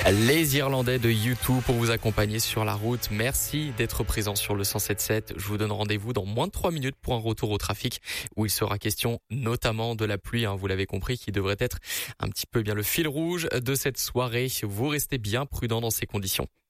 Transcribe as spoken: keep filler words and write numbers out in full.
Les Irlandais de U deux pour vous accompagner sur la route. Merci d'être présent sur le cent sept sept. Je vous donne rendez-vous dans moins de trois minutes pour un retour au trafic où il sera question notamment de la pluie, hein, vous l'avez compris, qui devrait être un petit peu bien le fil rouge de cette soirée. Vous restez bien prudent dans ces conditions.